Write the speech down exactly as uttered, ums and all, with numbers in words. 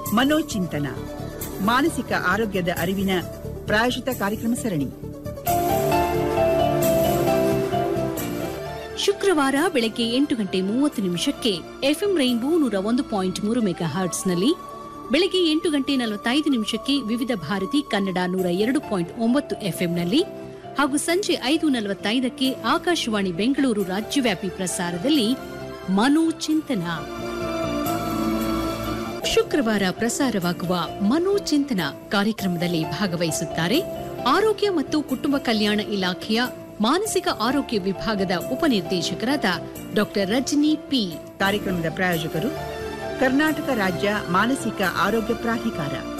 ಮನೋಚಿಂತನ ಮಾನಸಿಕ ಆರೋಗ್ಯದ ಅರಿವಿನ ಪ್ರಾಯೋಜಿತ ಕಾರ್ಯಕ್ರಮ ಸರಣಿ. ಶುಕ್ರವಾರ ಬೆಳಗ್ಗೆ ಎಂಟು ಗಂಟೆ ಮೂವತ್ತು ನಿಮಿಷಕ್ಕೆ ಎಫ್ಎಂ ರೈನ್ಬೋ ನೂರ ಒಂದು ಪಾಯಿಂಟ್ ಮೂರು ಮೆಗಾ ಹರ್ಟ್ಸ್ನಲ್ಲಿ, ಬೆಳಗ್ಗೆ ಎಂಟು ಗಂಟೆ ನಲವತ್ತೈದು ನಿಮಿಷಕ್ಕೆ ವಿವಿಧ ಭಾರತಿ ಕನ್ನಡ ನೂರ ಎರಡು ಪಾಯಿಂಟ್ ಒಂಬತ್ತು ಎಫ್ಎಂನಲ್ಲಿ ಹಾಗೂ ಸಂಜೆ ಐದು ನಲವತ್ತೈದಕ್ಕೆ ಆಕಾಶವಾಣಿ ಬೆಂಗಳೂರು ರಾಜ್ಯವ್ಯಾಪಿ ಪ್ರಸಾರದಲ್ಲಿ ಮನೋಚಿಂತನ. ಶುಕ್ರವಾರ ಪ್ರಸಾರವಾಗುವ ಮನೋಚಿಂತನ ಕಾರ್ಯಕ್ರಮದಲ್ಲಿ ಭಾಗವಹಿಸುತ್ತಾರೆ ಆರೋಗ್ಯ ಮತ್ತು ಕುಟುಂಬ ಕಲ್ಯಾಣ ಇಲಾಖೆಯ ಮಾನಸಿಕ ಆರೋಗ್ಯ ವಿಭಾಗದ ಉಪನಿರ್ದೇಶಕರಾದ ಡಾಕ್ಟರ್ ರಜನಿ ಪಿ. ಕಾರ್ಯಕ್ರಮದ ಪ್ರಾಯೋಜಕರು ಕರ್ನಾಟಕ ರಾಜ್ಯ ಮಾನಸಿಕ ಆರೋಗ್ಯ ಪ್ರಾಧಿಕಾರ.